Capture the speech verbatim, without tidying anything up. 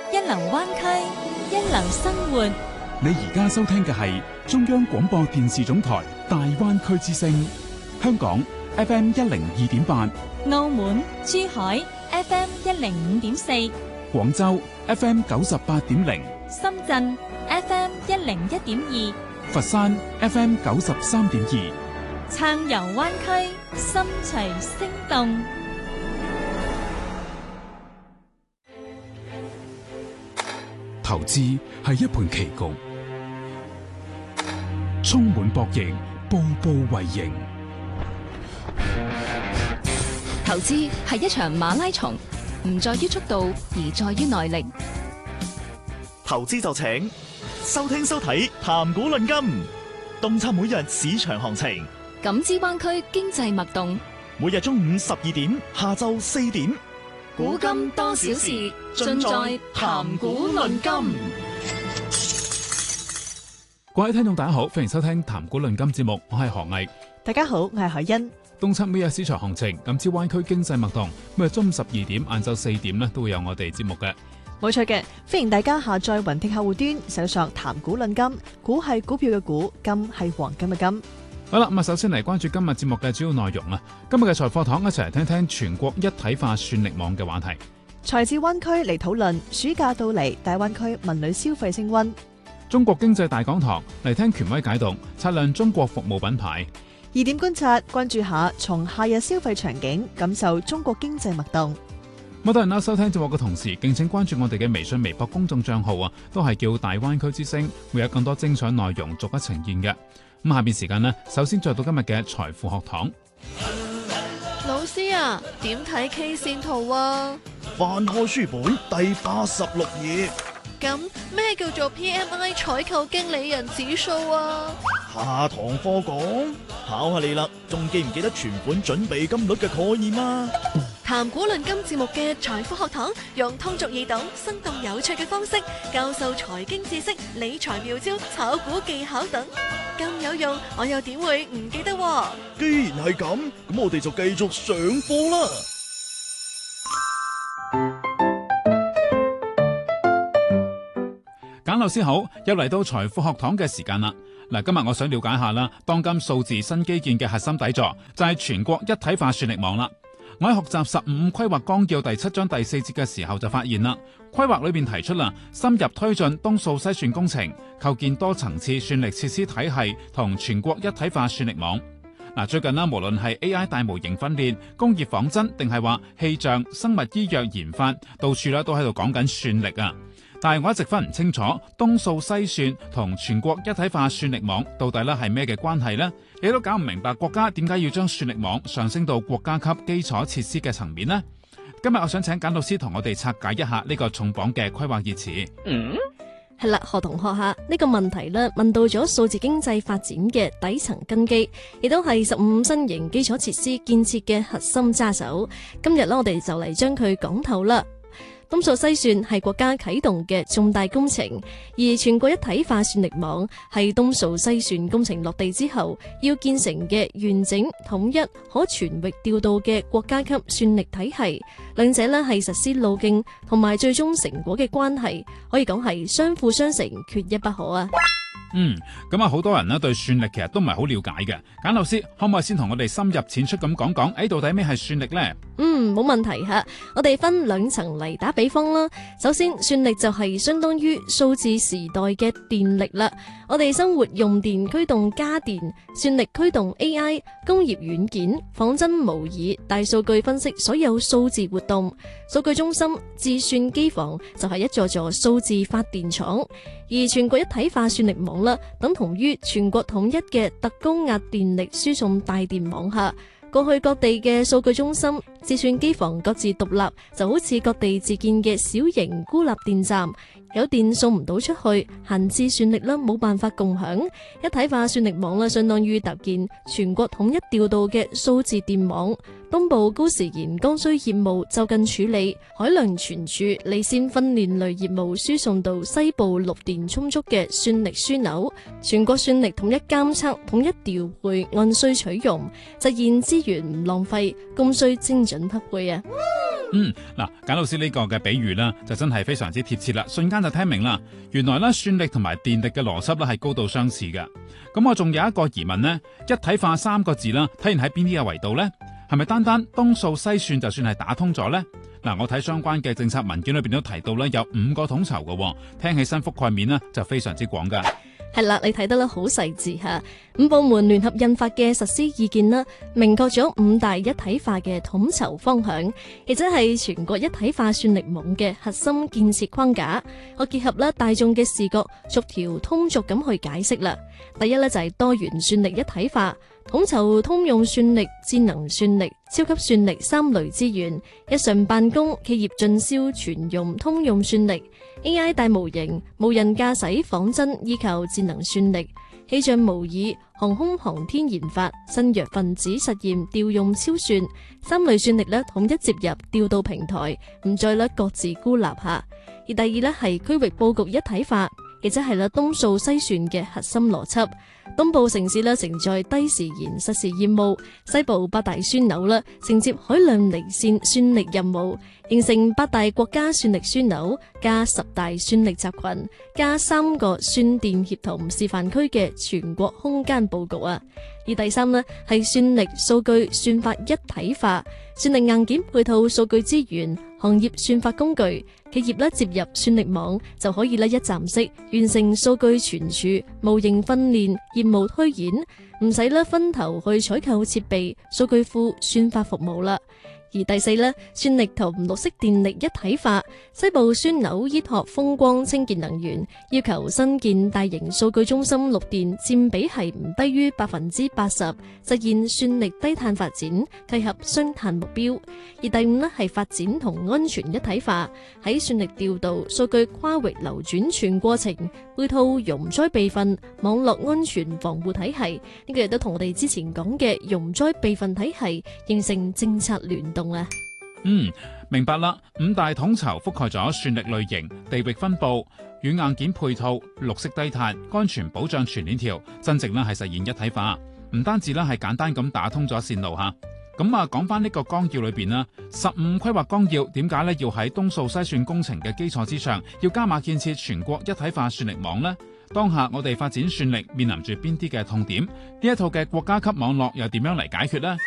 一流灣區，一流生活。 你而家收聽嘅係中央廣播電視總台大灣區之聲，香港 F M 一零二點八， 澳門、珠海 F M 一零五點四， 廣州 F M 九十八點零， 深圳 F M 一零一點二， 佛山 F M 九十三點二， 暢遊灣區，心隨聲動。 投資係一盤棋局，充滿博弈，步步為營。 投資係一場馬拉松，唔在於速度，而在於耐力。 投資就請收聽收睇談股論金，洞察每日市場行情， 感知灣區經濟脈動。 每日中午十二點，下晝四點， 古今多少事，盡在談股論金。 各位聽眾大家好，歡迎收聽談股論金節目，我係何毅。 大家好，我係海欣。 洞察每日市場行情，感知灣區經濟脈動。每日中午十二點、晏晝四點咧，都會有我哋節目嘅。 冇錯嘅，歡迎大家下載雲聽客戶端，搜索談股論金。股係股票嘅股，金係黃金嘅金。 好啦，咁啊，首先嚟關注今日節目嘅主要內容啊。今日嘅財貨堂一齊嚟聽聽全國一體化算力網嘅話題。 財智灣區嚟討論暑假到嚟，大灣區文旅消費升溫。 中國經濟大講堂嚟聽權威解讀，測量中國服務品牌。 二點觀察，關注下從夏日消費場景感受中國經濟脈動。 咁多人啦，收聽節目嘅同時，敬請關注我哋嘅微信、微博公眾賬號啊，都係叫大灣區之聲，會有更多精彩內容逐一呈現嘅。咁下邊時間呢，首先再到今日嘅財富學堂。 老師啊，點睇 K 線圖啊？ 翻開書本第八十六頁。 咁咩叫做 P M I 採購經理人指數啊？ 下堂課講，考下你啦，仲記唔記得存款準備金率嘅概念啊？ 談股論金節目嘅財富學堂，用通俗易懂、生動有趣嘅方式教授財經知識、理財妙招、炒股技巧等，咁有用，我又點會唔記得？ 既然係咁，咁我哋就繼續上課啦。 簡老師好，又嚟到財富學堂嘅時間啦。嗱，今日我想了解下啦，當今數字新基建嘅核心底座就係全國一體化算力網啦。我喺學習十五規劃綱要第七章第四節嘅時候就發現啦，規劃裏邊提出啦，深入推進東數西算工程，構建多層次算力設施體系同全國一體化算力網。嗱，最近啦，無論係 A I 大模型訓練、工業仿真，定係話氣象、生物醫藥研發，到處咧都喺度講緊算力啊。但係我一直分唔清楚東數西算同全國一體化算力網到底咧係咩嘅關係呢？亦都搞唔明白國家點解要將算力網上升到國家級基礎設施嘅層面呢？今日我想請簡老師同我哋拆解一下呢個重磅嘅規劃熱詞。 嗯，係啦，何同學下呢個問題咧，問到咗數字經濟發展嘅底層根基，亦都係十五新型基礎設施建設嘅核心揸手。今日咧，我哋就嚟將佢講透啦。東數西算係國家啟動嘅重大工程，而全國一體化算力網係東數西算工程落地之後要建成嘅完整、統一、可全域調度嘅國家級算力體系。兩者呢係實施路徑同埋最終成果嘅關係，可以講係相輔相成，缺一不可啊！ 嗯，咁啊，好多人呢對算力其實都唔係好了解嘅。簡老師可唔可以先同我哋深入淺出咁講講，誒，到底咩係算力呢？ 嗯，冇問題吓，我哋分兩層嚟打比方啦。首先，算力就係相當於數字時代嘅電力啦。我哋生活用電驅動家電，算力驅動 A I、工業軟件、仿真模擬、大數據分析所有數字活動。數據中心、計算機房就係一座座數字發電廠。而全國一體化算力網啦，等同於全國統一嘅特高壓電力輸送大電網下。過去各地嘅數據中心、計算機房各自獨立，就好似各地自建嘅小型孤立電站，有電送唔到出去，閒置算力啦，冇辦法共享。一體化算力網啦，相當於搭建全國統一調度嘅數字電網。東部高時延剛需業務就近處理，海量存儲、離線分鏈類業務輸送到西部綠電充足嘅算力樞紐，全國算力統一監測、統一調配，按需取用，實現資資源唔浪費，供需精準匹配啊！ 嗯，嗱，簡老師呢個嘅比喻啦，就真係非常之貼切啦，瞬間就聽明啦。原來咧，算力同埋電力嘅邏輯咧係高度相似嘅。咁我仲有一個疑問呢，一體化三個字啦，體現喺邊啲嘅維度呢？係咪單單東數西算就算係打通咗呢？嗱，我睇相關嘅政策文件裏邊都提到咧，有五個統籌嘅，聽起身覆蓋面呢就非常之廣噶。 係啦，你睇得咧好細緻吓，五部門聯合印發嘅實施意見啦，明確咗五大一體化嘅統籌方向，亦即係全國一體化算力網嘅核心建設框架。我結合咧大眾嘅視覺，逐條通俗咁去解釋啦。第一咧就係多元算力一體化，統籌通用算力、智能算力、超級算力三類資源，日常辦公、企業進銷全用通用算力。A I 大模型、無人駕駛仿真依靠智能算力，氣象模擬、航空航天研發、新藥分子實驗調用超算，三類算力咧統一接入調度平台，唔再咧各自孤立下。而第二咧係區域佈局一體化，亦即係咧東數西算嘅核心邏輯。東部城市咧承載低時延實時業務，西部八大樞紐咧承接海量離線算力任務，形成八大國家算力樞紐加十大算力集群加三個算電協同示範區嘅全國空間佈局啊！而第三呢係算力數據算法一體化，算力硬件配套數據資源，行業算法工具，企業咧接入算力網就可以咧一站式完成數據存儲、模型訓練、業務推演，唔使咧分頭去採購設備、數據庫、算法服務啦。而第四呢，算力同綠色電力一體化，西部樞紐依託風光清潔能源，要求新建大型數據中心綠電佔比係唔低於百分之八十，實現算力低碳發展，契合雙碳目標。而第五呢，係發展同安全一體化，喺算力調度、數據跨域流轉全過程，配套容災備份、網絡安全防護體系，呢個亦都同我哋之前講嘅容災備份體系形成政策聯動啊。 嗯，明白啦。五大統籌覆蓋咗算力類型、地域分佈、軟硬件配套、綠色低碳、安全保障全鏈條，真正咧係實現一體化。唔單止咧係簡單咁打通咗線路吓。咁啊，講翻呢個綱要裏邊啦，十五規劃綱要點解咧要喺東數西算工程嘅基礎之上，要加碼建設全國一體化算力網呢？當下我哋發展算力面臨住邊啲嘅痛點？呢一套嘅國家級網絡又點樣嚟解決呢？